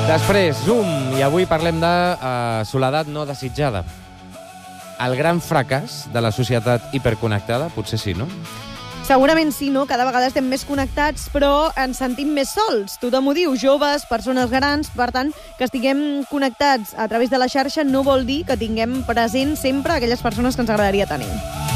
Després, Zoom, i avui parlem de soledat no desitjada. El gran fracàs de la societat hiperconnectada, potser sí, no? Segurament sí, no? Cada vegada estem més connectats, però ens sentim més sols. Tothom ho diu, joves, persones grans. Per tant, que estiguem connectats a través de la xarxa no vol dir que tinguem present sempre aquelles persones que ens agradaria tenir.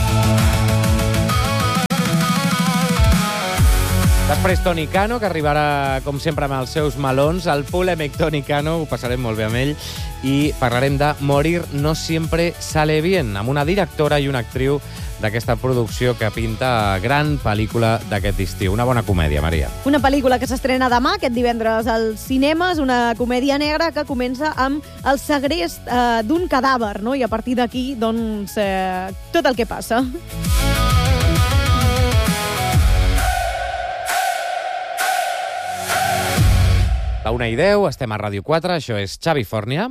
Després Toni Cano, que arribarà, com sempre, amb els seus melons. El polèmic Toni Cano, ho passarem molt bé amb ell. I parlarem de Morir no siempre sale bien, amb una directora i una actriu d'aquesta producció que pinta gran pel·lícula d'aquest estiu. Una bona comèdia, Maria. Una pel·lícula que s'estrena demà, aquest divendres, als cinemes, una comèdia negra que comença amb el segrest d'un cadàver, no? I a partir d'aquí, doncs, tot el que passa. La 1:10, estem a Ràdio 4, això és Xavi Fòrnia.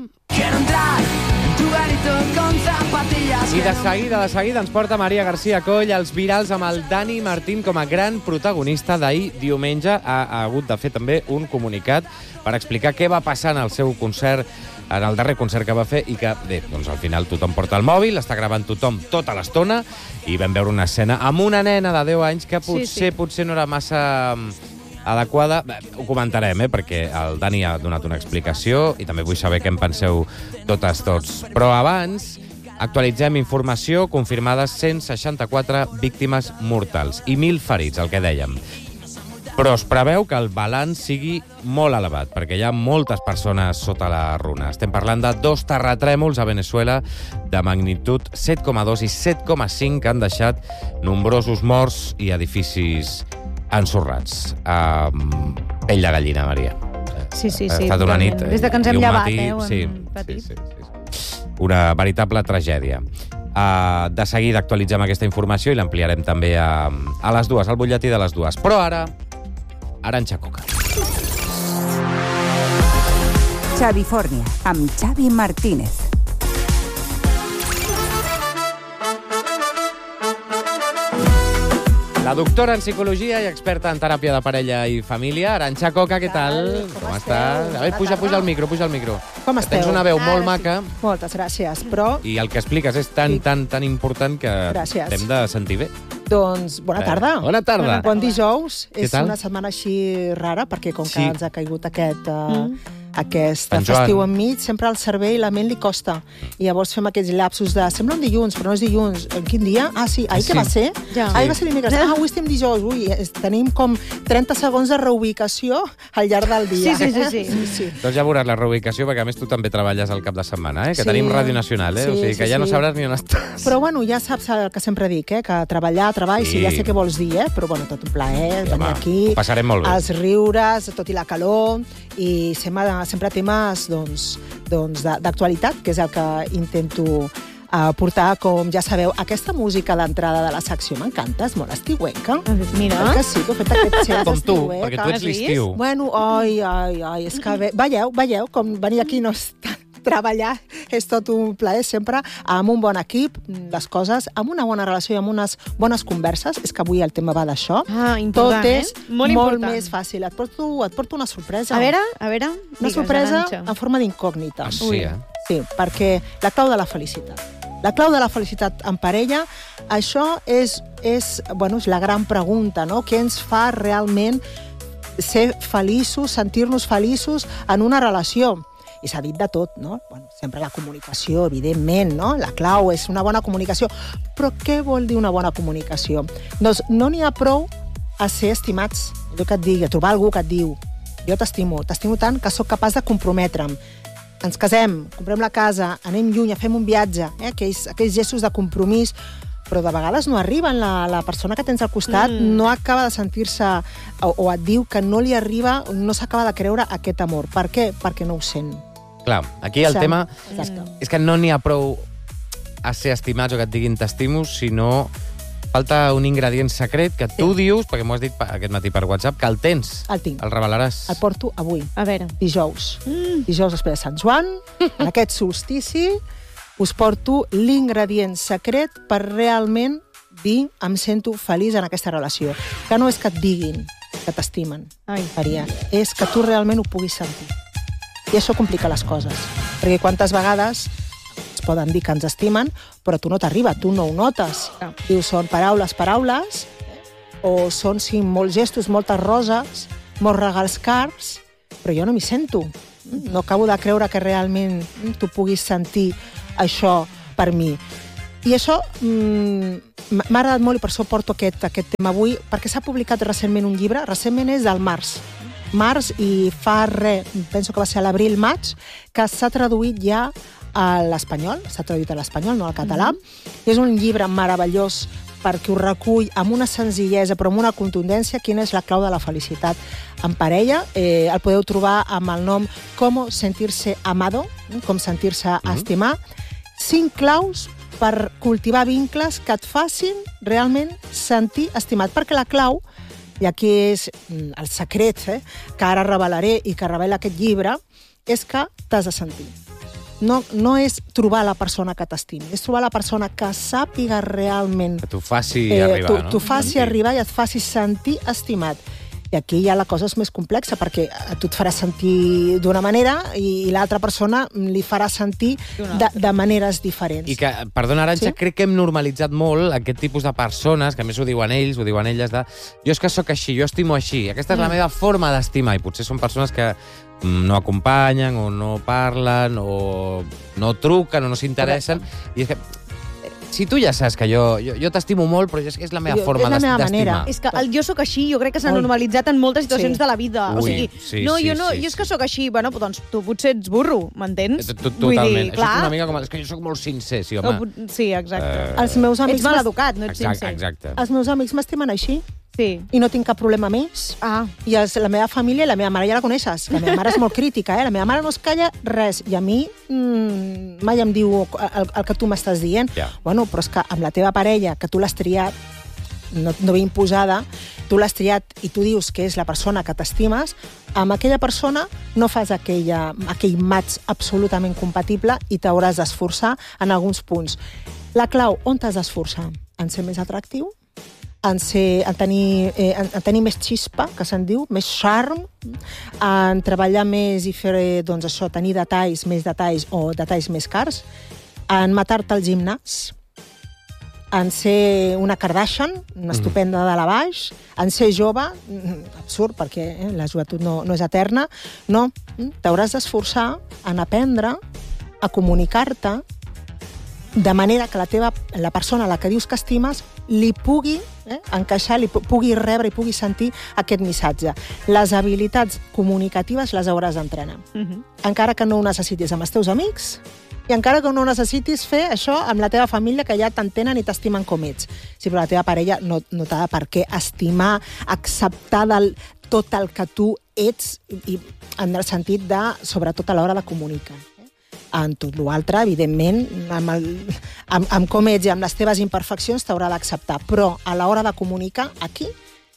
I de seguida ens porta Maria García Coll als virals amb el Dani Martín com a gran protagonista. D'ahir diumenge ha hagut de fer també un comunicat per explicar què va passar en el seu concert, en el darrer concert que va fer, i que, bé, doncs al final tothom porta el mòbil, està gravant tothom tota l'estona, i vam veure una escena amb una nena de 10 anys que potser no era massa adequada. Bé, ho comentarem, perquè el Dani ha donat una explicació i també vull saber què en penseu totes tots. Però abans actualitzem informació: confirmades 164 víctimes mortals i 1.000 ferits, el que dèiem. Però es preveu que el balanç sigui molt elevat, perquè hi ha moltes persones sota la runa. Estem parlant de 2 terratrèmols a Venezuela de magnitud 7,2 i 7,5 que han deixat nombrosos morts i edificis ensorrats. Pell de gallina, Maria. Sí. Ha estat una nit des de que ens hem llevat, sí. Una veritable tragèdia. De seguida actualitzem aquesta informació i l'ampliarem també a les 2, al butlletí de les 2. Però ara, Arantxa Coca. Xavi Fòrnia, amb Xavi Martínez. La doctora en psicologia i experta en teràpia de parella i família, Arantxa Coca, què tal? Com estàs? A veure, puja el micro. Com esteu? Tens una veu molt maca. Moltes gràcies, però... I el que expliques és tan important que t'hem de sentir bé. Doncs bona tarda. Bona tarda. Bon dijous. Què tal? És una setmana així rara, perquè com que ens ha caigut aquest Sant festiu Joan. enmig, sempre al cervell i la ment li costa. I llavors fem aquests lapsos de sembla un dilluns, però no és dilluns. En quin dia? Ah, sí. Ahir què va ser? Ja. Ahir va ser dimecres. Avui estem dijous. Ui, tenim com 30 segons de reubicació al llarg del dia. Sí. Doncs ja veuràs la reubicació, perquè a més tu també treballes al cap de setmana, que tenim Ràdio Nacional, o sigui que ja no sabràs ni on estàs. Però bueno, ja saps el que sempre dic, que treballar, sí, ja sé què vols dir, però bueno, tot un plaer, venir aquí, ho passarem molt bé. Els riures, tot i la calor, i sempre temes d'actualitat, que és el que intento portar, com ja sabeu. Aquesta música d'entrada de la secció m'encanta, és molt estiuenca. Mira. Que sí, que he fet aquest xerès com tu, estiuenca. perquè tu ets l'estiu. Bueno, és que veieu, com venir aquí no és treballar és tot un plaer, sempre amb un bon equip, les coses, amb una bona relació i amb unes bones converses. És que avui el tema va d'això. Important, tot és molt més fàcil. Et porto una sorpresa. A veure. Una sorpresa en forma d'incògnita. Sí, Sí, perquè la clau de la felicitat. La clau de la felicitat en parella, això és la gran pregunta, no? Què ens fa realment ser feliços, sentir-nos feliços en una relació? I s'ha dit de tot, no? Sempre la comunicació, evidentment, no? La clau és una bona comunicació. Però què vol dir una bona comunicació? Doncs no n'hi ha prou a ser estimats. Allò que et digui, a trobar algú que et diu jo t'estimo tant que sóc capaç de comprometre'm. Ens casem, comprem la casa, anem lluny, fem un viatge, aquells gestos de compromís, però de vegades no arriben. La persona que tens al costat no acaba de sentir-se o et diu que no li arriba, no s'acaba de creure aquest amor. Per què? Perquè no ho sent. Clar, aquí el tema és que no n'hi ha prou a ser estimats o que et diguin t'estimo, sinó falta un ingredient secret que tu dius, perquè m'ho has dit aquest matí per WhatsApp, que el tens. El tinc. El revelaràs. El porto avui. A veure. Dijous. Dijous després de Sant Joan, en aquest solstici, us porto l'ingredient secret per realment dir em sento feliç en aquesta relació. Que no és que et diguin que t'estimen, Maria, és que tu realment ho puguis sentir. I això complica les coses. Perquè quantes vegades es poden dir que ens estimen, però tu no t'arriba, tu no ho notes. Dius, són paraules, o són, sí, molts gestos, moltes roses, molts regals cars, però jo no m'hi sento. No acabo de creure que realment tu puguis sentir això per mi. I això m'ha agradat molt i per això porto aquest tema avui, perquè s'ha publicat recentment un llibre, recentment és del març, i fa penso que va ser a l'abril-maig, que s'ha traduït ja a l'espanyol, no al català. És un llibre meravellós perquè ho recull amb una senzillesa però amb una contundència quina és la clau de la felicitat en parella. El podeu trobar amb el nom Com sentirse amado, com sentir-se estimar. 5 claus per cultivar vincles que et facin realment sentir estimat. Perquè la clau, i aquí és el secret que ara revelaré i que revela aquest llibre, és que t'has de sentir. No és trobar la persona que t'estimi, és trobar la persona que sàpiga realment... Que t'ho faci arribar, no? T'ho faci arribar i et faci sentir estimat. I aquí ja la cosa és més complexa, perquè tu et faràs sentir d'una manera i l'altra persona li farà sentir de maneres diferents. I que, perdona, Arantxa, crec que hem normalitzat molt aquest tipus de persones, que a més ho diuen ells, ho diuen elles, de jo és que sóc així, jo estimo així, aquesta és la meva forma d'estimar, i potser són persones que no acompanyen, o no parlen, o no truquen, o no s'interessen, i és que si tu ja saps que jo t'estimo molt, però és la meva forma d'estimar. És que el jo sóc així, jo crec que s'ha normalitzat en moltes situacions de la vida. O sigui, jo és que sóc així, bueno, doncs tu potser ets burro, m'entens? Totalment. Això és una mica com... És que jo sóc molt sincer, sí, home. Sí, exacte. Els meus amics... Ets mal educat, no ets sincer. Exacte. Els meus amics m'estimen així. Sí. I no tinc cap problema més. I la meva família, la meva mare ja la coneixes. La meva mare és molt crítica, La meva mare no es calla res. I a mi mai em diu el que tu m'estàs dient. Bueno, però és que amb la teva parella, que tu l'has triat, no ben imposada, tu l'has triat i tu dius que és la persona que t'estimes, amb aquella persona no fas aquell match absolutament compatible i t'hauràs d'esforçar en alguns punts. La clau, on t'has d'esforçar? En ser més atractiu? En tenir més xispa, que se'n diu, més charm, en treballar més i fer, doncs això, tenir més detalls o detalls més cars, en matar-te al gimnàs, en ser una Kardashian, una estupenda de la baix, en ser jove, absurd, perquè la joventut no és eterna, no, t'hauràs d'esforçar en aprendre a comunicar-te de manera que la persona a la que dius que estimes li pugui encaixar, li pugui rebre i pugui sentir aquest missatge. Les habilitats comunicatives les hauràs d'entrenar. Encara que no ho necessitis amb els teus amics i encara que no ho necessitis fer això amb la teva família, que ja t'entenen i t'estimen com ets. Sí, però la teva parella no t'ha de per què estimar, acceptar tot el que tu ets, i en el sentit de, sobretot a l'hora de comunicar. En tot l'altre, evidentment, amb com ets i amb les teves imperfeccions t'haurà d'acceptar. Però a l'hora de comunicar, aquí,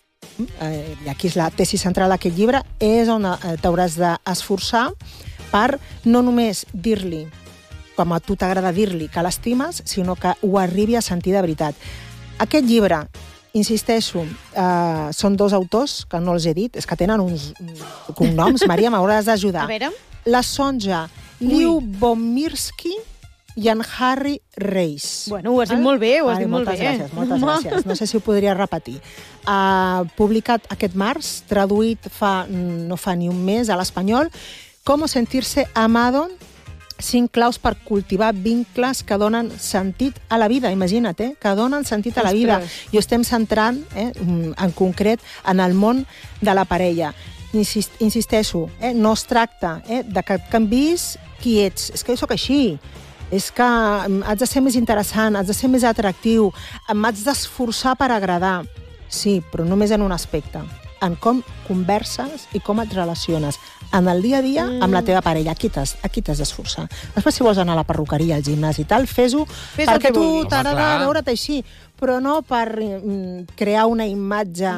i aquí és la tesi central d'aquest llibre, és on t'hauràs d'esforçar per no només dir-li, com a tu t'agrada dir-li, que l'estimes, sinó que ho arribi a sentir de veritat. Aquest llibre, insisteixo, són 2 autors, que no els he dit, és que tenen uns cognoms. Maria, m'hauràs d'ajudar. A veure. La Sonja Lyubomirsky i en Harry Reis. Bueno, ho has dit molt bé, ho has dit molt bé. Moltes gràcies. No sé si ho podria repetir. Publicat aquest març, traduït no fa ni un mes a l'espanyol, Com sentirse amado, 5 claus per cultivar vincles que donen sentit a la vida, imagina't, que donen sentit a la vida. I estem centrant, en concret, en el món de la parella. Insisteixo, no es tracta de que canviïs qui ets. És que jo sóc així. És que haig de ser més interessant, haig de ser més atractiu, m'haig d'esforçar per agradar. Sí, però només en un aspecte, en com converses i com et relaciones en el dia a dia amb la teva parella. Aquí t'has d'esforçar. Després, si vols anar a la perruqueria, al gimnàs i tal, fes-ho perquè tu t'agrada veure't així, però no per crear una imatge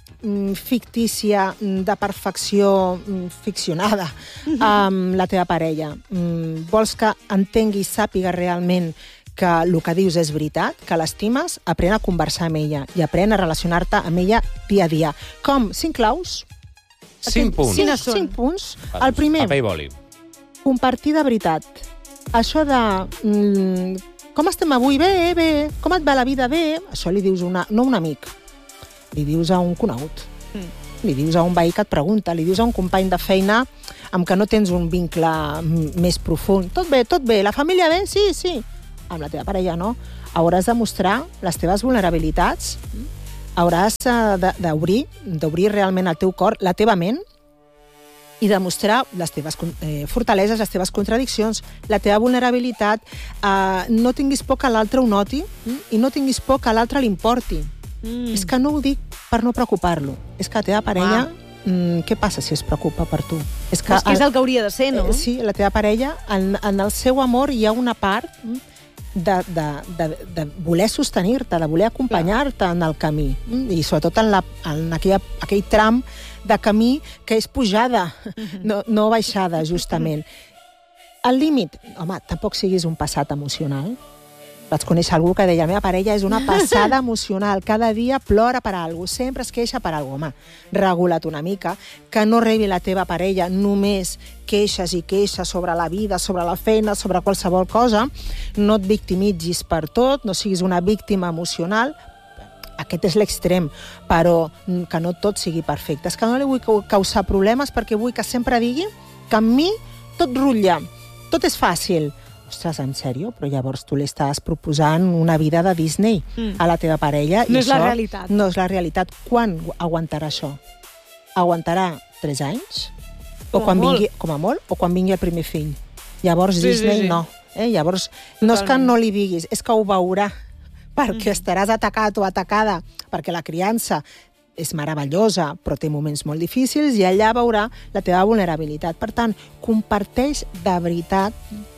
fictícia de perfecció ficcionada amb la teva parella. Vols que entengui i sàpiga realment que el que dius és veritat, que l'estimes, aprèn a conversar amb ella i aprèn a relacionar-te amb ella dia a dia. Com? 5 claus? 5 punts. 5 punts. El primer... Paper i boli. compartir de veritat. Això de... com estem avui? Bé, bé. Com et va la vida? Bé. Això li dius no a un amic, li dius a un conegut. Li dius a un veí que et pregunta, li dius a un company de feina amb què no tens un vincle més profund. Tot bé. La família bé? Sí, sí. Amb la teva parella no. Hauràs de mostrar les teves vulnerabilitats, hauràs d'obrir realment el teu cor, la teva ment, i demostrar les teves fortaleses, les teves contradiccions, la teva vulnerabilitat. No tinguis por que l'altre ho noti i no tinguis por que a l'altre li importi. És que no ho dic per no preocupar-lo. És que la teva parella, què passa si es preocupa per tu? És que és el que hauria de ser, no? Sí, la teva parella, en el seu amor hi ha una part de voler sostenir-te, de voler acompanyar-te en el camí. I sobretot en aquell tram de camí que és pujada, no baixada, justament. El límit, home, tampoc siguis un passat emocional. Vaig conèixer algú que deia, la meva parella és una passada emocional, cada dia plora per alguna cosa, sempre es queixa per alguna cosa. Home, regula't una mica, que no rebi la teva parella només queixes i queixes sobre la vida, sobre la feina, sobre qualsevol cosa. No et victimitzis per tot, no siguis una víctima emocional. Aquest és l'extrem, però que no tot sigui perfecte. És que no li vull causar problemes perquè vull que sempre digui que amb mi tot rutlla, tot és fàcil. Ostres, en sèrio? Però llavors tu li estàs proposant una vida de Disney a la teva parella. No és la realitat. No és la realitat. Quan aguantarà això? Aguantarà 3 anys? O quan vingui, com a molt? O quan vingui el primer fill? Llavors Disney no. Llavors no és que no li diguis, és que ho veurà, perquè estaràs atacat o atacada, perquè la criança és meravellosa, però té moments molt difícils i allà veurà la teva vulnerabilitat. Per tant, comparteix de veritat,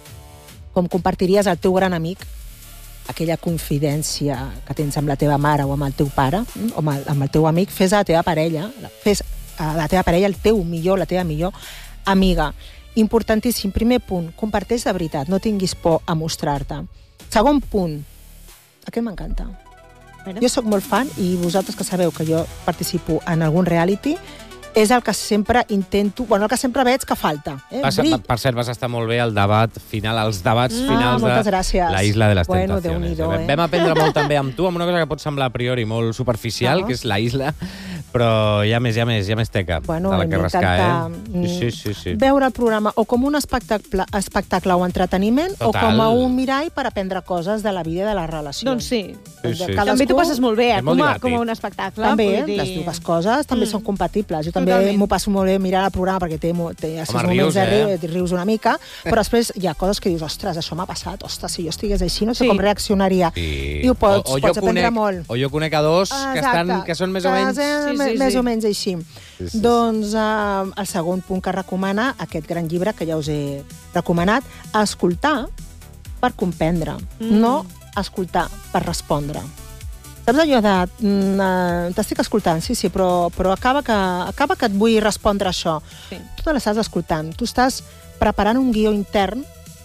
com compartiries el teu gran amic, aquella confidència que tens amb la teva mare o amb el teu pare, o amb el teu amic, fes a la teva parella, fes a la teva parella el teu millor, la teva millor amiga. Importantíssim, primer punt, comparteix de veritat, no tinguis por a mostrar-te. Segon punt, aquest m'encanta. Jo sóc molt fan, i vosaltres que sabeu que jo participo en algun reality, és el que sempre intento... Bueno, el que sempre veig que falta. Per cert, vas estar molt bé al debat final, als debats finals de La Isla de les Tentaciones. Déu-n'hi-do, Vam aprendre molt també amb tu, amb una cosa que pot semblar a priori molt superficial, que és la isla, però hi ha més teca de la que rascar, Sí. Veure el programa o com un espectacle o entreteniment, o com a un mirall per aprendre coses de la vida i de les relacions. Doncs sí. També t'ho passes molt bé, com a un espectacle. També, les dues coses també són compatibles. Jo també m'ho passo molt bé mirant el programa perquè té moments de rius una mica, però després hi ha coses que dius, ostres, això m'ha passat, ostres, si jo estigués així no sé com reaccionaria. I ho pots aprendre molt. O jo conec a dos que són més o menys... Més o menys així. Doncs el segon punt que recomana aquest gran llibre que ja us he recomanat, escoltar per comprendre, no escoltar per respondre. Saps allò de... T'estic escoltant, sí, però acaba que et vull respondre això. Tu te l'estàs escoltant. Tu estàs preparant un guió intern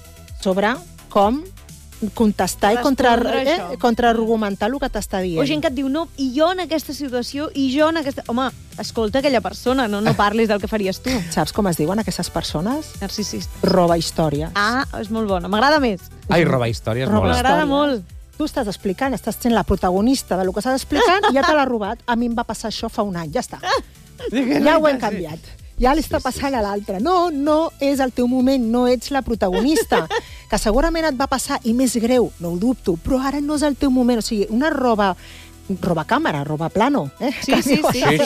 sobre com contestar i contraargumentar el que t'està dient. O gent que et diu, no, i jo en aquesta situació, i jo en aquesta... Home, escolta aquella persona, no parlis del que faries tu. Saps com es diuen aquestes persones? Narcisistes. Roba històries. És molt bona, m'agrada més. Roba històries. M'agrada molt. Tu estàs explicant, estàs sent la protagonista del que estàs explicant i ja te l'ha robat. A mi em va passar això fa un any, ja està. Ja ho hem canviat. Ja li està passant a l'altre. No és el teu moment, no ets la protagonista. Que segurament et va passar, i més greu, no ho dubto, però ara no és el teu moment. O sigui, una roba càmera, roba plano. Sí.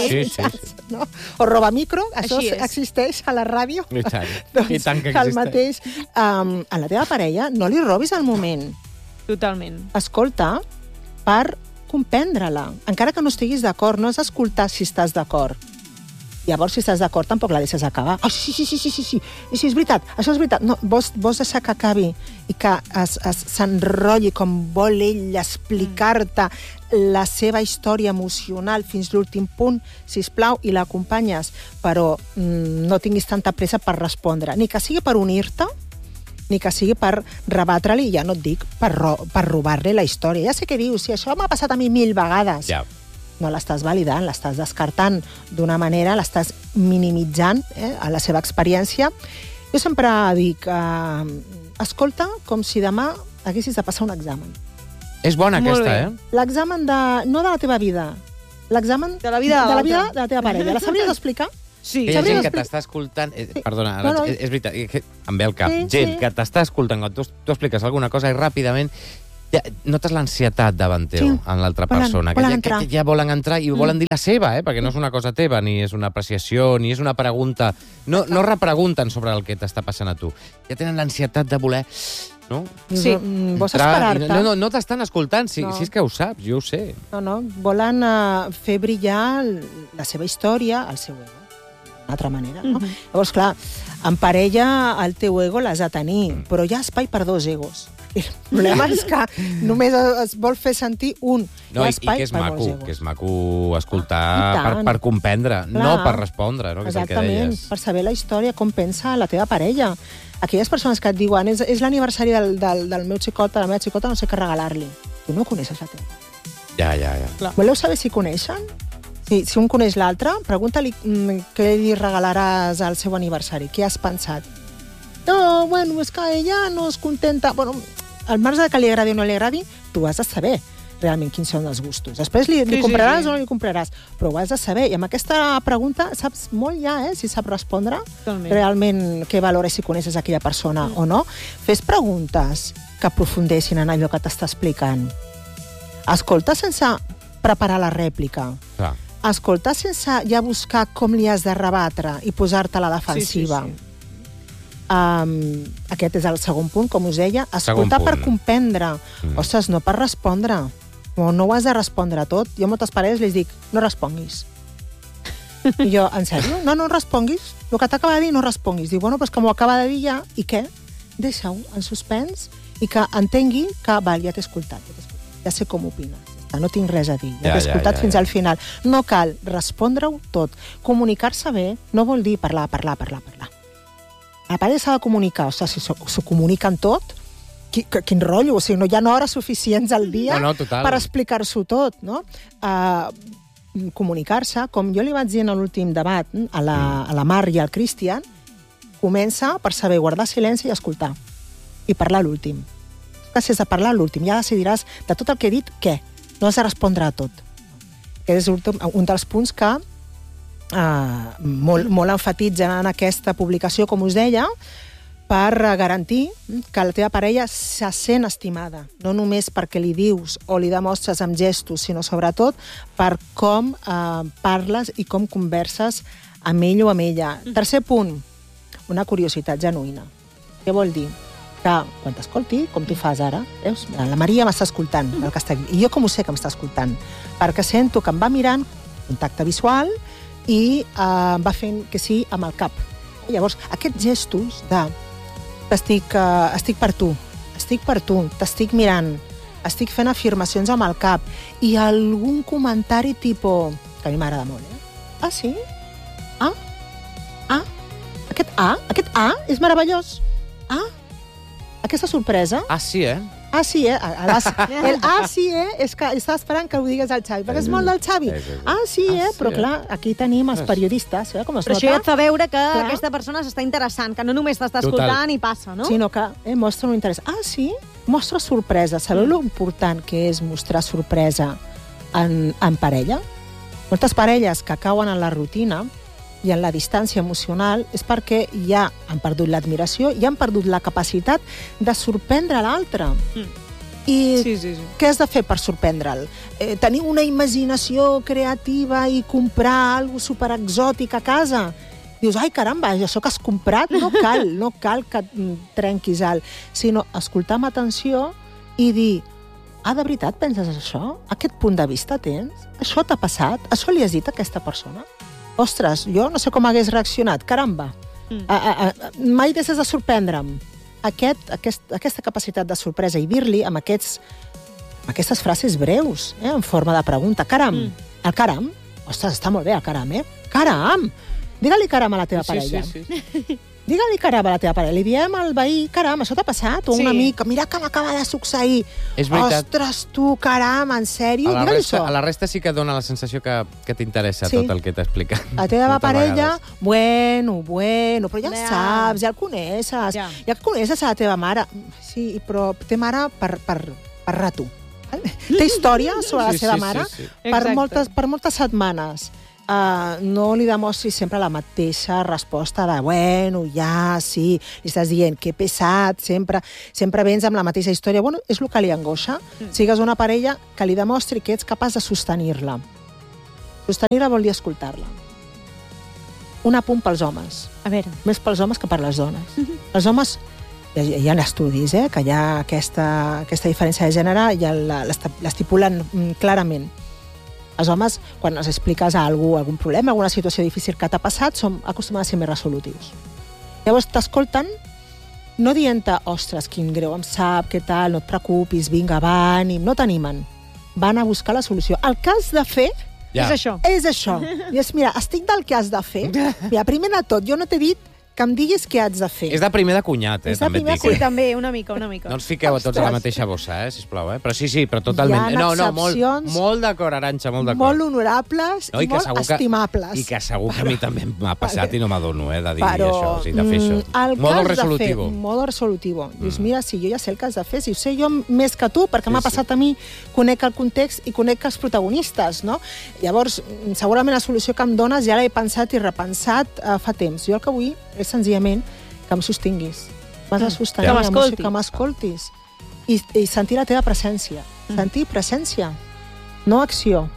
No? O roba micro, això existeix a la ràdio. I tant que existeix. El mateix, a la teva parella no li robis el moment. Totalment. Escolta per comprendre-la. Encara que no estiguis d'acord, no és escoltar si estàs d'acord. Llavors, si estàs d'acord, tampoc la deixes acabar. Sí, és veritat, això és veritat. No, vols deixar que acabi i que s'enrotlli com vol ell explicar-te la seva història emocional fins l'últim punt, sisplau, i l'acompanyes, però no tinguis tanta pressa per respondre. Ni que sigui per unir-te, ni que sigui per rebatre-li, ja no et dic, per robar-li la història. Ja sé què dius, si això m'ha passat a mi 1000 vegades. Ja. No l'estàs validant, l'estàs descartant d'una manera, l'estàs minimitzant a la seva experiència Jo sempre dic, escolta com si demà haguessis de passar un examen. És bona aquesta, L'examen no de la teva vida, l'examen de la vida de la teva parella. La sabries explicar? Sí. Que hi ha gent que t'està escoltant... Perdona, és veritat, em ve al cap. Gent que t'està escoltant quan tu expliques alguna cosa i ràpidament notes l'ansietat davant teu en l'altra persona. Que ja volen entrar i volen dir la seva, perquè no és una cosa teva, ni és una apreciació, ni és una pregunta. No repregunten sobre el que t'està passant a tu. Ja tenen l'ansietat de voler... No? Sí. Vols esperar-te. No t'estan escoltant, si és que ho saps, jo ho sé. No, volen fer brillar la seva història, el seu ego, d'una altra manera. No? Llavors, clar, en parella el teu ego l'has de tenir, però hi ha espai per dos egos. I el problema és que només es vol fer sentir un. No, i que és maco escoltar per comprendre, no per respondre, no? Que és el que exactament, deies. per saber la història, com pensa la teva parella. Aquelles persones que et diuen és l'aniversari del meu xicot, de la meva xicota, no sé què regalar-li. Tu no coneixes la teva. Ja. Voleu saber si coneixen? Si un coneix l'altre, pregunta-li què li regalaràs al seu aniversari. Què has pensat? No, bueno, és que ella no es contenta. Bueno, al marge de que li agradi o no li agradi, tu has de saber realment quins són els gustos. Després li compraràs o no li compraràs, però ho has de saber. I amb aquesta pregunta saps molt ja, si saps respondre realment què valores si coneixes aquella persona o no. Fes preguntes que aprofundeixin en allò que t'està explicant. Escolta sense preparar la rèplica. Clar. Escolta sense ja buscar com li has de rebatre i posar-te a la defensiva. Sí. Aquest és el segon punt, com us deia. Escoltar per comprendre. Ostres, no per respondre. No ho has de respondre tot. Jo a moltes parelles les dic, no responguis. I jo, en sèrio? No responguis. El que t'acaba de dir, no responguis. Diu, bueno, però és que m'ho acaba de dir ja, i què? Deixa-ho en suspens i que entengui que, val, ja t'he escoltat. Ja sé com opines. No tinc res a dir. Ja t'he escoltat fins al final. No cal respondre-ho tot. Comunicar-se bé no vol dir parlar. La parella s'ha de comunicar. O sigui, si s'ho comuniquen tot, quin rotllo. O sigui, no hi ha hores suficients al dia per explicar-s'ho tot, no? Comunicar-se, com jo li vaig dir en l'últim debat a la Mar i al Cristian, comença per saber guardar silenci i escoltar. I parlar a l'últim. Que si has de parlar a l'últim, ja decidiràs de tot el que he dit, què? No has de respondre a tot. Aquest és un dels punts que molt enfatitzen en aquesta publicació, com us deia, per garantir que la teva parella se sent estimada, no només perquè li dius o li demostres amb gestos, sinó sobretot per com parles i com converses amb ell o amb ella. Tercer punt, una curiositat genuïna. Què vol dir? Que quan t'escolti, com tu fas ara, veus? La Maria m'està escoltant, el que està aquí. I jo com ho sé que m'està escoltant? Perquè sento que em va mirant, contacte visual, i va fent que sí amb el cap. Llavors, aquests gestos de estic per tu, t'estic mirant, estic fent afirmacions amb el cap, i algun comentari tipus, que a mi m'agrada molt, Ah, sí? Aquest és meravellós. Aquesta sorpresa. Sí, El sí, és que està esperant que ho digues al Xavi, perquè és molt del Xavi. Sí, però clar, aquí tenim els periodistes, com es nota. Però això ja et fa veure que aquesta persona s'està interessant, que no només t'està escoltant i passa, no? Sinó que mostra un interès. Sí? Mostra sorpresa. Sabeu lo important que és mostrar sorpresa en parella? Moltes parelles que cauen en la rutina i en la distància emocional és perquè ja han perdut l'admiració i han perdut la capacitat de sorprendre l'altre. I què has de fer per sorprendre'l? Tenir una imaginació creativa i comprar alguna cosa superexòtic a casa? Dius, ai, caramba, això que has comprat no cal que trenquis alt, sinó escoltar amb atenció i dir, de veritat penses això? Aquest punt de vista tens? Això t'ha passat? Això li has dit a aquesta persona? Ostres, jo no sé com hagués reaccionat, caramba. Mai deixes de sorprendre'm. Aquesta capacitat de sorpresa i dir-li amb aquestes frases breus, en forma de pregunta. Caram, el caram? Ostres, està molt bé el caram, Caram! Digue-li caram a la teva parella. Digue-li caram a la teva parella. Li diem al veí, caram, això t'ha passat? O un Sí. amic, mira que m'acaba de succeir. És veritat. Ostres, tu, caram, en sèrio? Digue-li això. A la resta sí que dona la sensació que t'interessa Sí. tot el que t'ha explicat. La teva moltes parella, vegades. bueno, però ja el Ja. saps, ja el coneixes. Ja. Ja que coneixes a la teva mare. Sí, però té mare per rato. Té història sobre la seva mare Sí. Exacte. per moltes setmanes. No li demostris sempre la mateixa resposta de, bueno, ja, sí, li estàs dient que pesat, sempre vens amb la mateixa història. Bueno, és el que li angoixa. Sigues una parella que li demostri que ets capaç de sostenir-la. Sostenir-la vol dir escoltar-la. Un apunt pels homes. A veure. Més pels homes que per les dones. Els homes, hi ha estudis, que hi ha aquesta diferència de gènere, ja l'estipulen clarament. Els homes, quan els expliques algun problema, alguna situació difícil que t'ha passat, som acostumats a ser més resolutius. Llavors t'escolten no dient-te, ostres, quin greu em sap, què tal, no et preocupis, vinga, va, ànim, no t'animen. Van a buscar la solució. El que has de fer Ja. És això. és això. Dius, mira, estic del que has de fer. Mira, primer de tot, jo no t'he dit que em diguis què haig de fer. És de primer de cunyat, És de també et primer dic. Sí, també, una mica. No ens fiqueu a tots a la mateixa bossa, sisplau, Però sí, però totalment. Hi ha molt, excepcions molt d'acord, Arantxa, molt d'acord. Molt honorables No, i molt estimables. I que segur que a mi també m'ha passat i no m'adono, de dir Però, això, de fer això. El que Modo has resolutivo. de fer, modo resolutivo. Dius, mira, si jo ja sé el que has de fer, si ho sé jo més que tu, perquè m'ha passat a mi, conec el context i conec els protagonistes, no? Llavors, segurament la solució que em dones ja l'he pensat i repensat fa temps. Jo el que vull és senzillament que em sostinguis. M'has de sostenir Que l'emoció, m'escoltis. que m'escoltis. I sentir la teva presència. Sentir presència, no acció.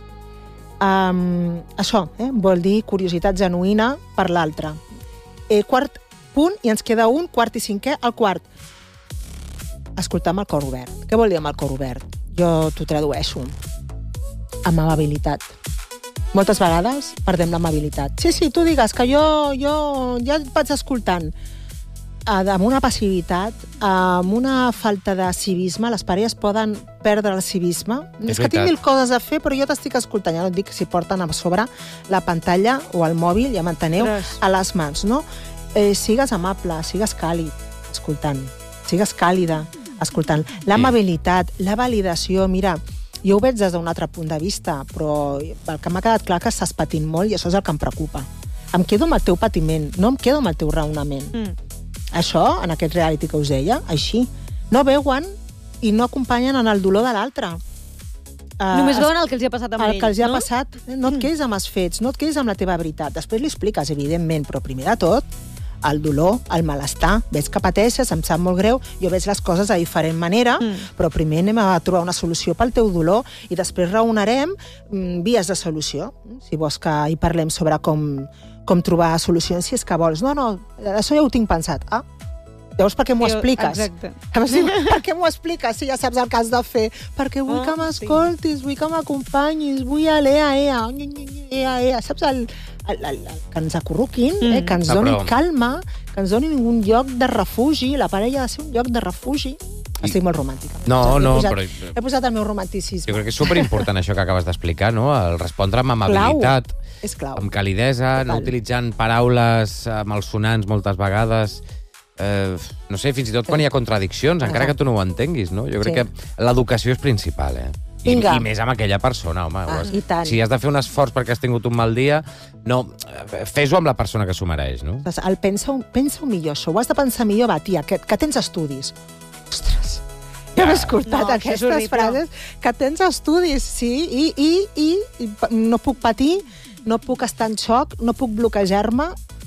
Això vol dir curiositat genuïna per l'altre. Quart punt, i ens queda un, quart i cinquè. El quart, escoltar amb el cor obert. Què vol dir amb el cor obert? Jo t'ho tradueixo. Amb amabilitat. Moltes vegades perdem l'amabilitat. Sí, tu digues que jo ja et vaig escoltant. Amb una passivitat, amb una falta de civisme, les parelles poden perdre el civisme. És que tinc veritat. mil coses a fer, però jo t'estic escoltant. Ja no et dic si porten a sobre la pantalla o el mòbil, ja m'enteneu, Ostres. a les mans, no? Sigues amable, sigues càlid, escoltant. Sigues càlida, escoltant. L'amabilitat, la validació, mira, jo ho veig des d'un altre punt de vista, però el que m'ha quedat clar que estàs patint molt i això és el que em preocupa. Em quedo amb el teu patiment, no em quedo amb el teu raonament. Això, en aquest reality que us deia, així. No veuen i no acompanyen en el dolor de l'altre. Només veuen el que els hi ha passat amb el ells, que els hi ha no? passat. No et quedis amb els fets, no et quedis amb la teva veritat. Després li expliques, evidentment, però primer de tot, el dolor, el malestar. Veig que pateixes, em sap molt greu, jo veig les coses de diferent manera, però primer anem a trobar una solució pel teu dolor i després raonarem vies de solució. Si vols que hi parlem sobre com trobar solucions, si és que vols. No, això ja ho tinc pensat. Llavors, per què m'ho expliques? Exacte. Per què m'ho expliques si ja saps el que has de fer? Perquè vull que m'escoltis, vull que m'acompanyis, vull ea. Saps que ens acurruquin, que ens donin calma, que ens donin un lloc de refugi. La parella ha de ser un lloc de refugi. Estic molt romàntica. No, però... però... He posat el meu romanticisme. Jo crec que és superimportant això que acabes d'explicar, no? El respondre amb amabilitat, És clau. amb calidesa, no utilitzant paraules malsonants moltes vegades. No sé, fins i tot quan hi ha contradiccions, encara que tu no ho entenguis, no? Jo crec que l'educació és principal, I més amb aquella persona, home. I tant. Si has de fer un esforç perquè has tingut un mal dia, no, fes-ho amb la persona que s'ho mereix, no? Pensa-ho millor, això. Ho has de pensar millor, va, tia, que tens estudis. Ostres, ja m'he escoltat aquestes frases, que tens estudis, sí, i no puc patir, no puc estar en xoc, no puc bloquejar-me,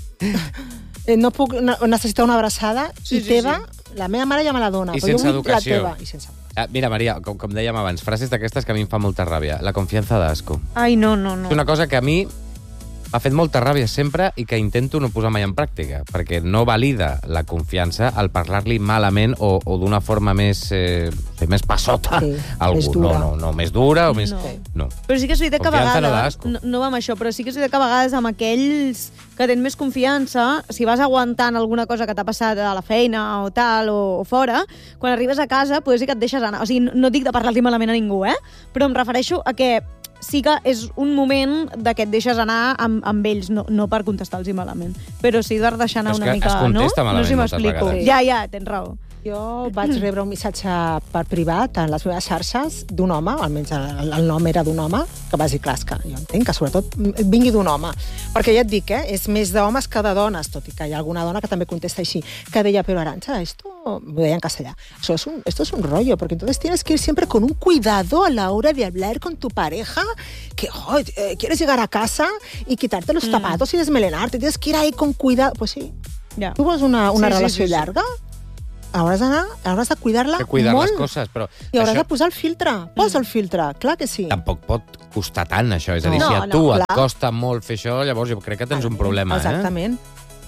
no puc necessitar una abraçada, i teva, la meva mare ja me la dona, I però jo sense vull educació. la teva. I sense educació. Mira, Maria, com dèiem abans, frases d'aquestes que a mi em fa molta ràbia. La confiança d'asco. Ai, no. És una cosa que a mi m'ha fet molta ràbia sempre i que intento no posar mai en pràctica, perquè no valida la confiança al parlar-li malament o d'una forma més passota a algú. Més dura. No, més dura o més... No. Però sí que és veritat que a Confiança no vegades... d'asco. No va amb això, però sí que és veritat que a vegades amb aquells que tenen més confiança, si vas aguantant alguna cosa que t'ha passat a la feina o tal, o fora, quan arribes a casa, potser sí que et deixes anar. O sigui, no dic de parlar-li malament a ningú, però em refereixo a que sí que és un moment de que et deixes anar amb ells, no per contestar-los malament, però sí per deixar anar una mica... Es contesta malament no sé si moltes m'explico. vegades. Ja, tens raó. Jo vaig rebre un missatge per privat en les meves xarxes d'un home, almenys el nom era d'un home, que vas dir, clar, que jo entenc que sobretot vingui d'un home. Perquè ja et dic, és més d'homes que de dones, tot i que hi ha alguna dona que també contesta així, que deia, però Arantxa, esto, ho deia en castellà, esto es un rollo, porque entonces tienes que ir siempre con un cuidado a la hora de hablar con tu pareja, que quieres llegar a casa y quitarte los zapatos y desmelenarte, tienes que ir ahí con cuidado. Pues sí, tu vols una relació llarga? Hauràs de cuidar-la molt. Cuidar les coses, però... I hauràs de posar el filtre. Posa el filtre, clar que sí. Tampoc pot costar tant, això. És a dir, si a tu et costa molt fer això, llavors jo crec que tens un problema, Exactament.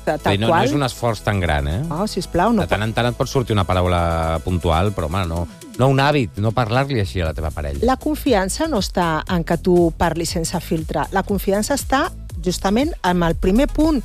No és un esforç tan gran, Oh, sisplau. De tant en tant et pot sortir una paraula puntual, però, home, no un hàbit, no parlar-li així a la teva parella. La confiança no està en que tu parlis sense filtre. La confiança està justament amb el primer punt,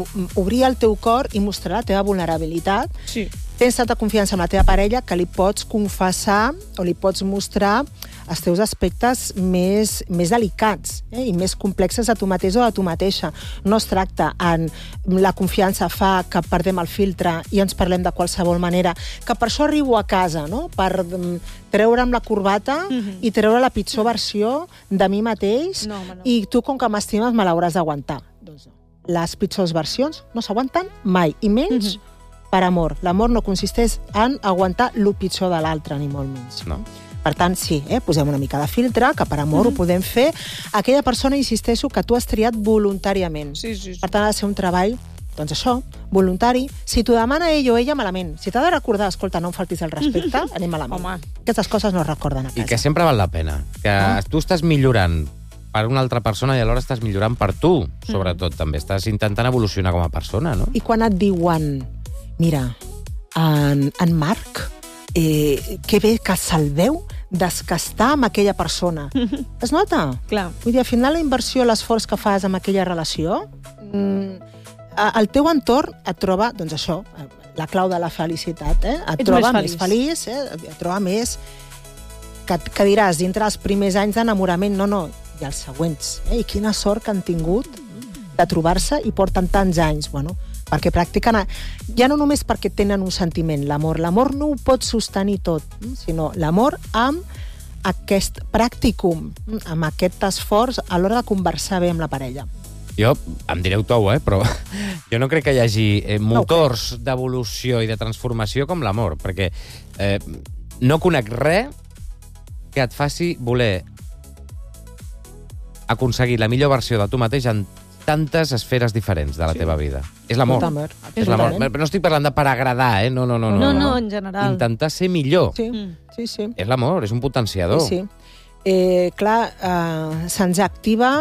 obrir el teu cor i mostrar la teva vulnerabilitat. Sí. Tens tanta confiança amb la teva parella que li pots confessar o li pots mostrar els teus aspectes més delicats i més complexes de tu mateix o de tu mateixa. No es tracta en la confiança fa que perdem el filtre i ens parlem de qualsevol manera, que per això arribo a casa, no? Per treure'm la corbata i treure la pitjor versió de mi mateix i tu, com que m'estimes, me l'hauràs d'aguantar. Doncs no. Les pitjors versions no s'aguanten mai, i menys per amor. L'amor no consisteix en aguantar el pitjor de l'altre, ni molt menys. No. Per tant, sí, posem una mica de filtre, que per amor ho podem fer. Aquella persona, insisteixo, que tu has triat voluntàriament. Sí. Per tant, ha de ser un treball, doncs això, voluntari. Si t'ho demana ell o ella, malament. Si t'ha de recordar, escolta, no em faltis el respecte, anem malament. Home. Aquestes coses no es recorden a casa. I que sempre val la pena. Que tu estàs millorant per una altra persona i alhora estàs millorant per tu, sobretot, també. Estàs intentant evolucionar com a persona, no? I quan et diuen, mira, en Marc, que bé que se'l veu descastar amb aquella persona. Es nota? Clar. Vull dir, al final la inversió, l'esforç que fas amb aquella relació, el teu entorn et troba, doncs això, la clau de la felicitat, et troba més feliç, et troba més... Que diràs, dintre els primers anys d'enamorament, no, i els següents. I quina sort que han tingut de trobar-se i porten tants anys, bueno, perquè practiquen... Ja no només perquè tenen un sentiment, l'amor. L'amor no ho pot sostenir tot, sinó l'amor amb aquest pràcticum, amb aquest esforç a l'hora de conversar bé amb la parella. Jo, em direu tou, però jo no crec que hi hagi motors d'evolució i de transformació com l'amor, perquè no conec res que et faci voler aconseguir la millor versió de tu mateix en tantes esferes diferents de la teva vida. És l'amor. És l'amor. Però no estic parlant de per agradar, No, en general. Intentar ser millor. Sí. És l'amor, és un potenciador. Sí. Clar, se'ns activa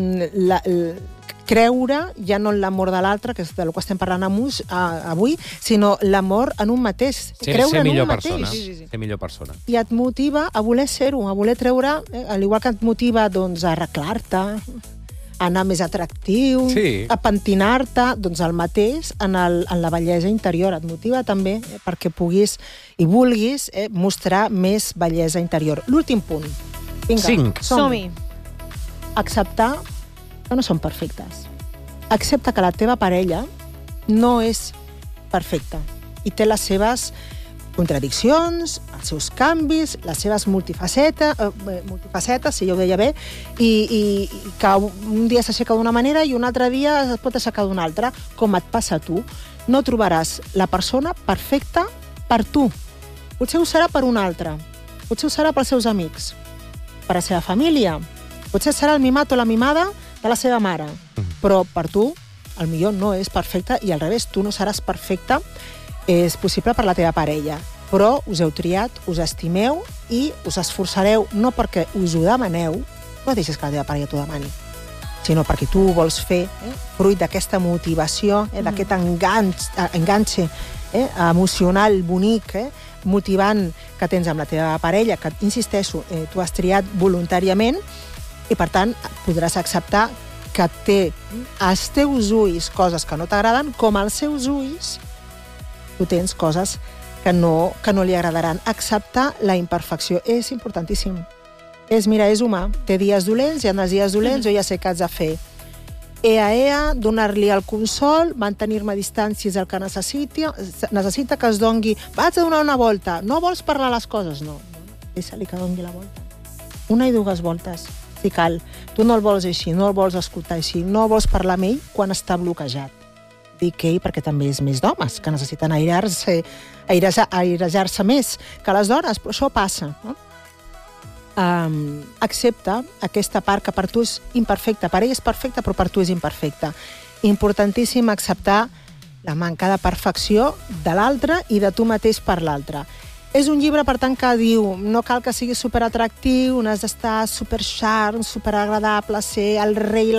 creure ja no en l'amor de l'altre, que és del que estem parlant avui, sinó l'amor en un mateix. Ser millor persona. Ser millor persona. I et motiva a voler ser-ho, a voler treure, al igual que et motiva doncs, a arreglar-te, a anar més atractiu, a pentinar-te, doncs el mateix en la bellesa interior. Et motiva també perquè puguis i vulguis mostrar més bellesa interior. L'últim punt. Vinga, 5. Som-hi. Acceptar que no són perfectes. Accepta que la teva parella no és perfecta i té les seves contradiccions, els seus canvis, les seves multifacetes, si ja ho deia bé, i que un dia s'aixeca d'una manera i un altre dia es pot aixecar d'una altra, com et passa a tu. No trobaràs la persona perfecta per tu. Potser ho serà per un altre, potser ho serà pels seus amics, per la seva família, potser serà el mimat o la mimada de la seva mare, però per tu, el millor no és perfecte i al revés, tu no seràs perfecte. És possible per la teva parella, però us heu triat, us estimeu i us esforçareu no perquè us ho demaneu, no deixes que la teva parella t'ho demani, sinó perquè tu ho vols fer, fruit d'aquesta motivació, d'aquest enganxe emocional bonic, motivant que tens amb la teva parella, que, insisteixo, tu has triat voluntàriament, i per tant podràs acceptar que té als teus ulls coses que no t'agraden, com als seus ulls tu tens coses que no li agradaran. Acceptar la imperfecció és importantíssim. Mira, és humà. Té dies dolents, hi ha dies dolents, jo ja sé què haig de fer. Donar-li el consol, mantenir-me a distàncies el que necessita que es dongui. Vaig a donar una volta. No vols parlar les coses? No. Deixa-li que dongui la volta. 1 i 2 voltes, si cal. Tu no el vols així, no el vols escoltar així, no vols parlar amb ell quan està bloquejat. Dic ell perquè també és més d'homes, que necessiten airejar-se més que les dones, però això passa, no? Accepta aquesta part que per tu és imperfecta. Per ell és perfecta, però per tu és imperfecta. Importantíssim acceptar la manca de perfecció de l'altre i de tu mateix per l'altre. És un llibre, per tant, que diu no cal que siguis superatractiu, no has d'estar supercharm, superagradable, ser el rei,